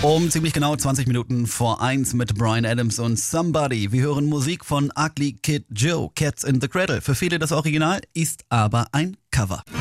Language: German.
Um ziemlich genau 20 Minuten vor 1 mit Bryan Adams und Somebody. Wir hören Musik von Ugly Kid Joe, Cats in the Cradle. Für viele das Original, ist aber ein Cover.